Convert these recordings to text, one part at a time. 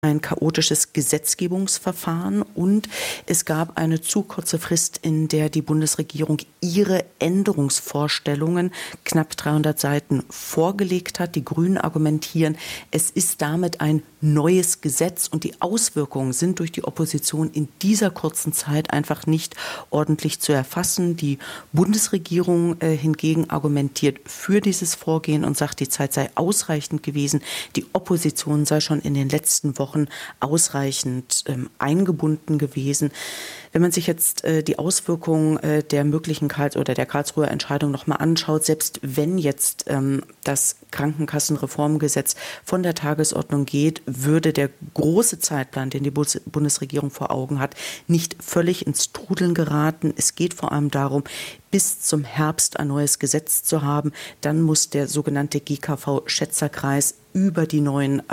ein chaotisches Gesetzgebungsverfahren und es gab eine zu kurze Frist, in der die Bundesregierung ihre Änderungsvorstellungen, knapp 300 Seiten, vorgelegt hat. Die Grünen argumentieren, es ist damit ein neues Gesetz und die Auswirkungen sind durch die Opposition in dieser kurzen Zeit einfach nicht ordentlich zu erfassen. Die Bundesregierung hingegen argumentiert für dieses Vorgehen und sagt, die Zeit sei ausreichend gewesen. Die Opposition sei schon in den letzten Wochen ausreichend eingebunden gewesen. Wenn man sich jetzt die Auswirkungen der möglichen der Karlsruher Entscheidung noch mal anschaut, selbst wenn jetzt das Krankenkassenreformgesetz von der Tagesordnung geht, würde der große Zeitplan, den die Bundesregierung vor Augen hat, nicht völlig ins Trudeln geraten. Es geht vor allem darum, bis zum Herbst ein neues Gesetz zu haben. Dann muss der sogenannte GKV-Schätzerkreis über die neue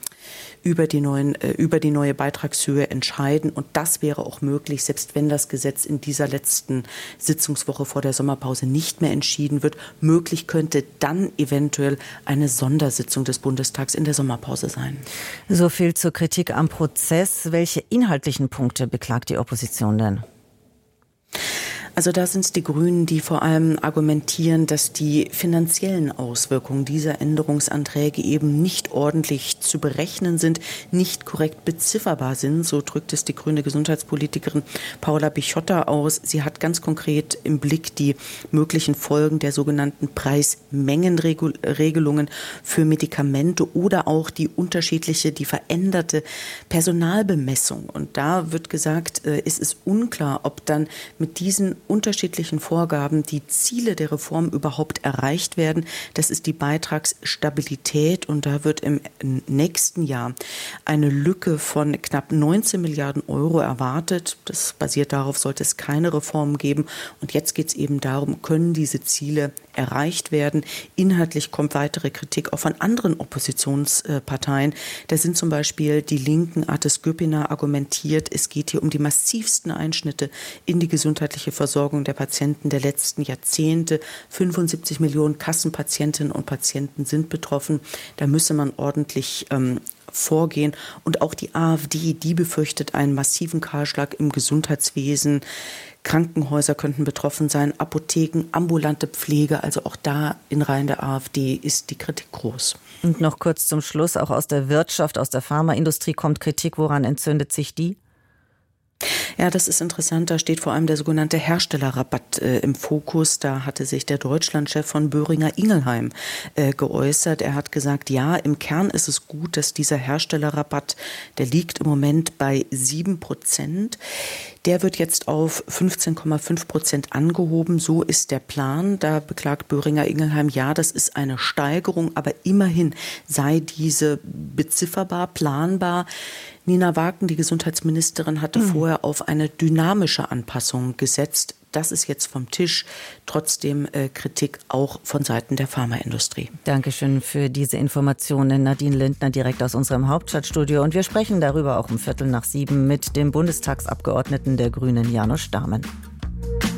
Beitragshöhe entscheiden. Und das wäre auch möglich, selbst wenn das Gesetz in dieser letzten Sitzungswoche vor der Sommerpause nicht mehr entschieden wird. Möglich könnte dann eventuell eine Sondersitzung des Bundestags in der Sommerpause sein. So viel zur Kritik am Prozess. Welche inhaltlichen Punkte beklagt die Opposition denn? Also da sind es die Grünen, die vor allem argumentieren, dass die finanziellen Auswirkungen dieser Änderungsanträge eben nicht ordentlich zu berechnen sind, nicht korrekt bezifferbar sind. So drückt es die grüne Gesundheitspolitikerin Paula Pichotta aus. Sie hat ganz konkret im Blick die möglichen Folgen der sogenannten Preismengenregelungen für Medikamente oder auch die veränderte Personalbemessung. Und da wird gesagt, es ist unklar, ob dann mit diesen unterschiedlichen Vorgaben die Ziele der Reform überhaupt erreicht werden. Das ist die Beitragsstabilität und da wird im nächsten Jahr eine Lücke von knapp 19 Milliarden Euro erwartet. Das basiert darauf, sollte es keine Reform geben. Und jetzt geht es eben darum, können diese Ziele erreicht werden. Inhaltlich kommt weitere Kritik auch von anderen Oppositionsparteien. Da sind zum Beispiel die Linken, Artis Göpiner argumentiert, es geht hier um die massivsten Einschnitte in die gesundheitliche Versorgung der Patienten der letzten Jahrzehnte. 75 Millionen Kassenpatientinnen und Patienten sind betroffen. Da müsse man ordentlich vorgehen. Und auch die AfD, die befürchtet einen massiven Kahlschlag im Gesundheitswesen. Krankenhäuser könnten betroffen sein, Apotheken, ambulante Pflege. Also auch da in Reihen der AfD ist die Kritik groß. Und noch kurz zum Schluss, auch aus der Wirtschaft, aus der Pharmaindustrie kommt Kritik. Woran entzündet sich die? Ja, das ist interessant. Da steht vor allem der sogenannte Herstellerrabatt im Fokus. Da hatte sich der Deutschlandchef von Boehringer Ingelheim geäußert. Er hat gesagt, ja, im Kern ist es gut, dass dieser Herstellerrabatt, der liegt im Moment bei 7%. Der wird jetzt auf 15,5% angehoben. So ist der Plan. Da beklagt Boehringer Ingelheim, ja, das ist eine Steigerung, aber immerhin sei diese bezifferbar, planbar. Nina Wagen, die Gesundheitsministerin, hatte vorher auf eine dynamische Anpassung gesetzt. Das ist jetzt vom Tisch. Trotzdem Kritik auch von Seiten der Pharmaindustrie. Dankeschön für diese Informationen, Nadine Lindner, direkt aus unserem Hauptstadtstudio. Und wir sprechen darüber auch um 6:15 mit dem Bundestagsabgeordneten der Grünen, János Stármann.